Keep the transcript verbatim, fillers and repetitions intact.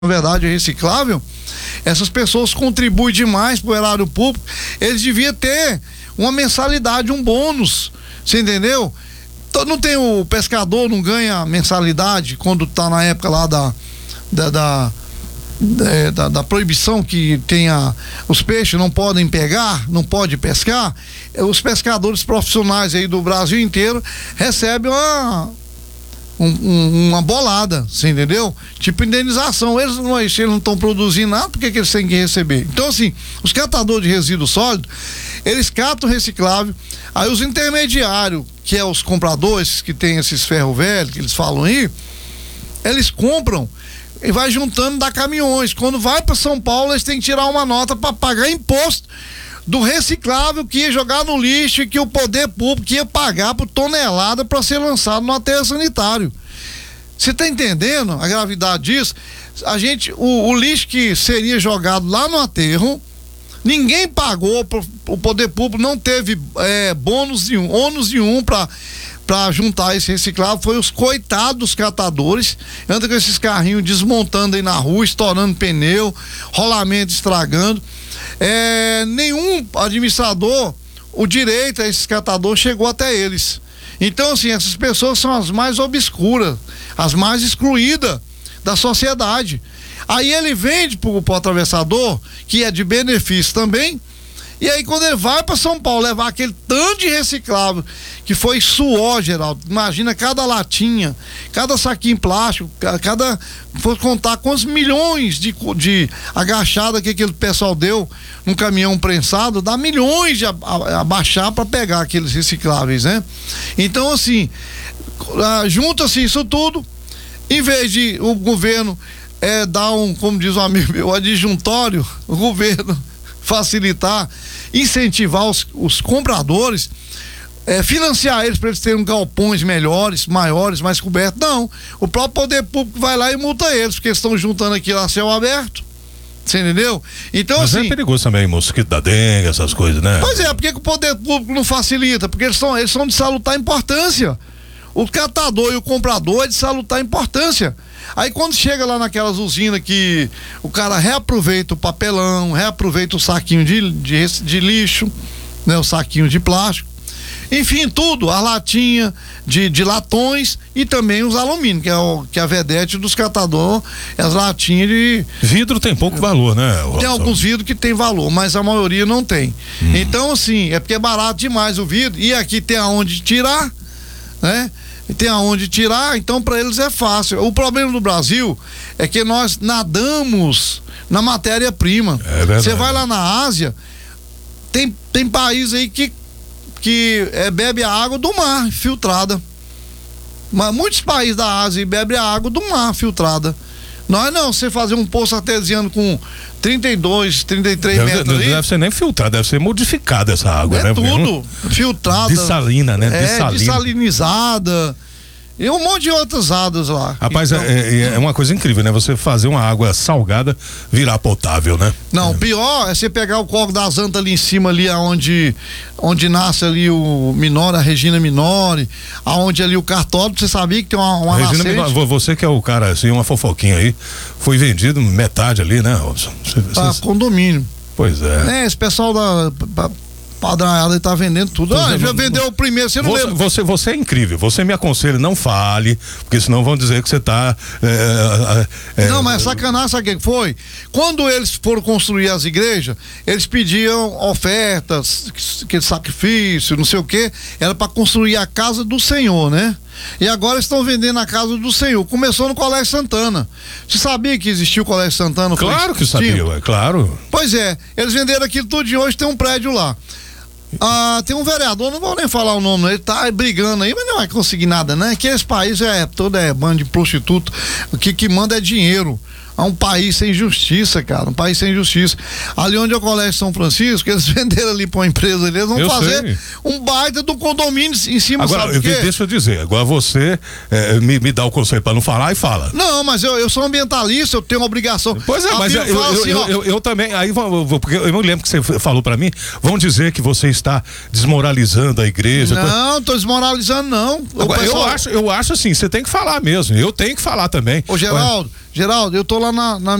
na verdade é reciclável, essas pessoas contribuem demais para o erário público. Eles deviam ter uma mensalidade, um bônus, você entendeu? Então, não tem o pescador, não ganha mensalidade quando tá na época lá da da, da, da, da, da proibição que tenha, os peixes não podem pegar, não pode pescar. Os pescadores profissionais aí do Brasil inteiro recebem uma Um, um, uma bolada, você entendeu? Tipo indenização. Eles não eles não estão produzindo nada, por que que eles têm que receber? Então, assim, os catadores de resíduo sólido, eles catam reciclável, aí os intermediários, que é os compradores que tem esses ferro velho que eles falam aí, eles compram e vai juntando, dá caminhões. Quando vai para São Paulo, eles têm que tirar uma nota para pagar imposto do reciclável que ia jogar no lixo e que o poder público ia pagar por tonelada para ser lançado no aterro sanitário. Você tá entendendo a gravidade disso? A gente, o, o lixo que seria jogado lá no aterro, ninguém pagou, pro, o poder público não teve é, bônus nenhum, ônus nenhum para para juntar esse reciclável. Foi os coitados dos catadores, anda com esses carrinhos desmontando aí na rua, estourando pneu, rolamento estragando. É, nenhum administrador, o direito a esses catadores chegou até eles. Então, assim, essas pessoas são as mais obscuras, as mais excluídas da sociedade. Aí ele vende pro, pro atravessador, que é de benefício também, e aí quando ele vai para São Paulo levar aquele tanto de reciclável que foi suor, Geraldo, imagina cada latinha, cada saquinho plástico, cada, for contar quantos milhões de, de agachada que aquele pessoal deu num caminhão prensado, dá milhões de abaixar para pegar aqueles recicláveis, né? Então, assim, junta-se isso tudo, em vez de o governo é, dar um, como diz um amigo meu, adjuntório, o governo facilitar, incentivar os, os compradores, é, financiar eles para eles terem galpões melhores, maiores, mais cobertos. Não, o próprio poder público vai lá e multa eles, porque eles estão juntando aqui lá céu aberto. Você entendeu? Então, mas assim, é perigoso também, mosquito da dengue, essas coisas, né? Pois é, por que o poder público não facilita? Porque eles são, eles são de salutar importância. O catador e o comprador é de salutar importância. Aí quando chega lá naquelas usinas que o cara reaproveita o papelão, reaproveita o saquinho de, de, de lixo, né, o saquinho de plástico, enfim, tudo, a latinha de, de latões e também os alumínio, que é, o, que é a vedete dos catadores, as latinhas de... Vidro tem pouco valor, né? Tem alguns vidros que tem valor, mas a maioria não tem. Hum. Então, assim, é porque é barato demais o vidro, e aqui tem aonde tirar, né? Tem aonde tirar, então para eles é fácil. O problema do Brasil é que nós nadamos na matéria-prima. Você é vai lá na Ásia, tem, tem país aí que, que é, bebe a água do mar filtrada. Mas muitos países da Ásia bebem a água do mar filtrada. Nós não, você fazer um poço artesiano com trinta e dois, trinta e três deve, metros. Não deve ser nem filtrada, deve ser modificada essa água, é né? É tudo, filtrada. Dessalina, né? É, Dessalina. Dessalinizada. E um monte de outras águas lá. Rapaz, então, é, é uma coisa incrível, né? Você fazer uma água salgada virar potável, né? Não, é. pior é você pegar o córrego das Antas ali em cima, ali aonde, onde nasce ali o Minore, a Regina Minore, aonde ali o cartódromo, você sabia que tem uma, uma Regina nascente? Minore, você que é o cara, assim, uma fofoquinha aí, foi vendido metade ali, né, Robson? Pra condomínio. Pois é. É, esse pessoal da... Pra, Padraiada tá vendendo tudo. Ah, já vendeu o primeiro, você não você, lembra? Você, você é incrível, você me aconselha, não fale, porque senão vão dizer que você tá... É, é, não, mas sacanagem, sabe o que foi? Quando eles foram construir as igrejas, eles pediam ofertas, aquele sacrifício, não sei o que, era para construir a casa do Senhor, né? E agora estão vendendo a casa do Senhor. Começou no Colégio Santana. Você sabia que existia o Colégio Santana? Claro que sabia, ué, claro. Pois é, eles venderam aquilo tudo e hoje tem um prédio lá. Ah, tem um vereador, não vou nem falar o nome, ele tá brigando aí, mas não vai conseguir nada, né? Que esse país é todo é bando de prostituto, o que que manda é dinheiro. É um país sem justiça, cara, um país sem justiça. Ali onde é o Colégio São Francisco, eles venderam ali pra uma empresa, eles vão eu fazer sei. um baita do condomínio em cima, agora, sabe o quê? Deixa eu dizer, agora você é, me, me dá o conselho pra não falar e fala. Não, mas eu, eu sou ambientalista, eu tenho uma obrigação. Pois é, mas eu, eu, assim, eu, eu, eu também, aí vou, porque eu me lembro que você falou pra mim, vão dizer que você está desmoralizando a igreja. Não, tô desmoralizando não. Agora, pessoal... eu, acho, eu acho assim, você tem que falar mesmo, eu tenho que falar também. Ô Geraldo, Geraldo, eu tô lá na, na